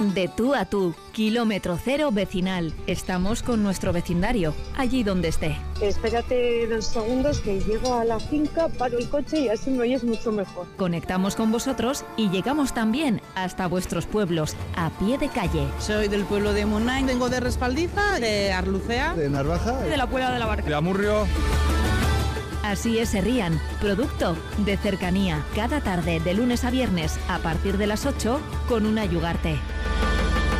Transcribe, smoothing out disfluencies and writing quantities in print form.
De tú a tú, kilómetro cero vecinal. Estamos con nuestro vecindario, allí donde esté. Espérate 2 segundos que llego a la finca, paro el coche y así me oyes mucho mejor. Conectamos con vosotros y llegamos también hasta vuestros pueblos, a pie de calle. Soy del pueblo de Munain, vengo de Respaldiza, de Arlucea, de Narvaja, de la Puebla de la Barca, de Amurrio. Así es Herrian, producto de cercanía. Cada tarde, de lunes a viernes, a partir de las 8, con una Yugarte.